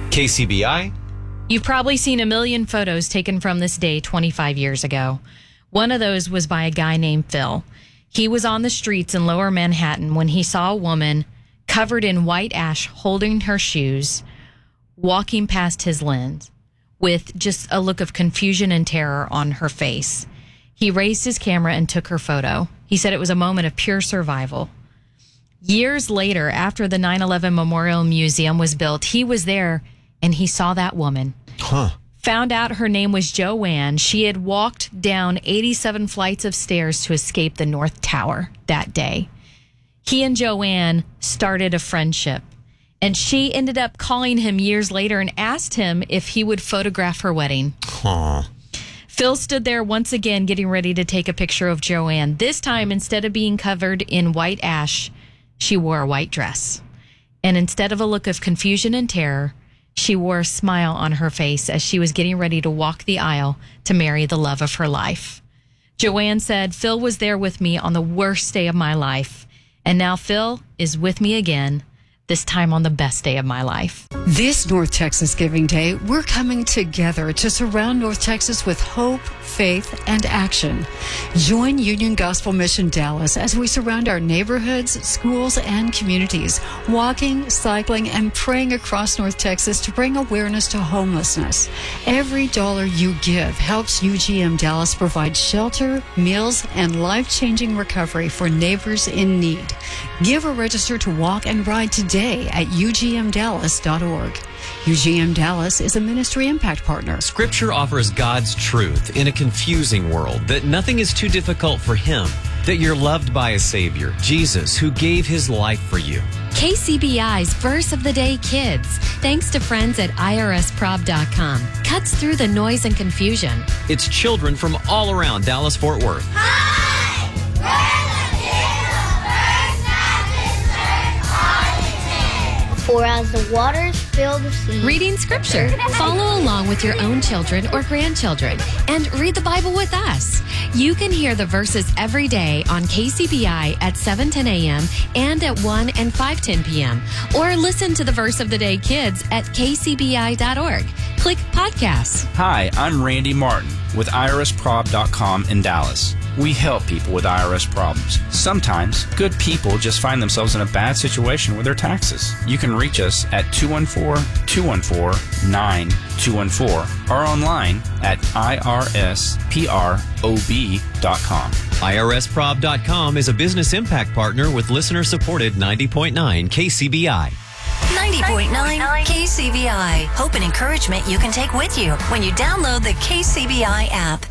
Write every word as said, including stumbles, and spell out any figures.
K C B I. You've probably seen a million photos taken from this day twenty-five years ago. One of those was by a guy named Phil. He was on the streets in Lower Manhattan when he saw a woman covered in white ash holding her shoes, walking past his lens with just a look of confusion and terror on her face. He raised his camera and took her photo. He said it was a moment of pure survival. Years later, after the nine eleven Memorial Museum was built, he was there and he saw that woman. Huh. Found out her name was Joanne. She had walked down eighty-seven flights of stairs to escape the North Tower that day. He and Joanne started a friendship, and she ended up calling him years later and asked him if he would photograph her wedding. Huh. Phil stood there once again getting ready to take a picture of Joanne. This time, instead of being covered in white ash, she wore a white dress. And instead of a look of confusion and terror, she wore a smile on her face as she was getting ready to walk the aisle to marry the love of her life. Joanne said, Phil was there with me on the worst day of my life. And now Phil is with me again, this time on the best day of my life. This North Texas Giving Day, we're coming together to surround North Texas with hope, faith, and action. Join Union Gospel Mission Dallas as we surround our neighborhoods, schools, and communities, walking, cycling, and praying across North Texas to bring awareness to homelessness. Every dollar you give helps U G M Dallas provide shelter, meals, and life-changing recovery for neighbors in need. Give or register to walk and ride today at U G M Dallas dot org. U G M Dallas is a ministry impact partner. Scripture offers God's truth in a confusing world, that nothing is too difficult for Him, that you're loved by a Savior, Jesus, who gave His life for you. K C B I's Verse of the Day Kids, thanks to friends at I R S prob dot com, cuts through the noise and confusion. It's children from all around Dallas-Fort Worth. Hi! For as the waters fill the sea. Reading Scripture. Follow along with your own children or grandchildren and read the Bible with us. You can hear the verses every day on K C B I at seven ten a.m. and at one and five ten p.m. Or listen to the Verse of the Day Kids at K C B I dot org. Click Podcasts. Hi, I'm Randy Martin with I R S prob dot com in Dallas. We help people with I R S problems. Sometimes, good people just find themselves in a bad situation with their taxes. You can reach us at two one four, two one four, nine two one four or online at I R S prob dot com. I R S prob dot com is a business impact partner with listener-supported ninety point nine K C B I. ninety point nine K C B I. Hope and encouragement you can take with you when you download the K C B I app.